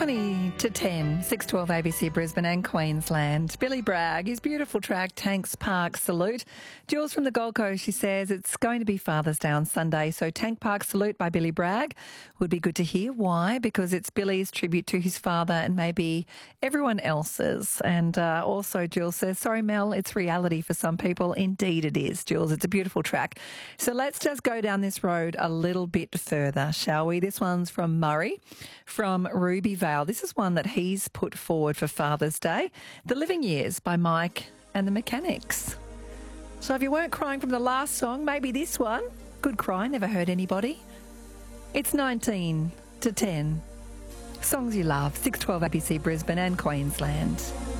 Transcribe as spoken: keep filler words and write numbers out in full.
twenty to ten, six twelve A B C Brisbane and Queensland. Billy Bragg, his beautiful track, Tanks Park Salute. Jules from the Gold Coast, she says it's going to be Father's Day on Sunday, so Tank Park Salute by Billy Bragg would be good to hear. Why? Because it's Billy's tribute to his father and maybe everyone else's. And uh, also Jules says, sorry Mel, it's reality for some people. Indeed it is, Jules. It's a beautiful track. So let's just go down this road a little bit further, shall we? This one's from Murray, from Ruby Vale. This is one that he's put forward for Father's Day. The Living Years by Mike and the Mechanics. So if you weren't crying from the last song, maybe this one. Good cry, never hurt anybody. It's nineteen to ten. Songs you love, six twelve A B C Brisbane and Queensland.